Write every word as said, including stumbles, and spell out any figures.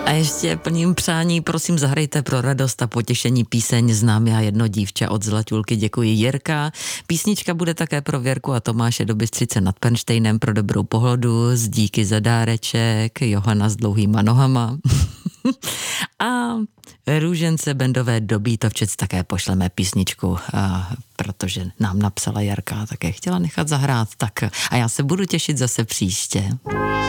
A ještě plním přání, prosím, zahrajte pro radost a potěšení píseň Znám já jedno dívče od Zlatulky, děkuji Jirka. Písnička bude také pro Věrku a Tomáše do Bystřice nad Penštejnem pro dobrou pohodu, z díky za dáreček, Johana s dlouhýma nohama. A Růžence Bendové do Bítovčic také pošleme písničku, a, protože nám napsala Jarka, také chtěla nechat zahrát, tak a já se budu těšit zase příště.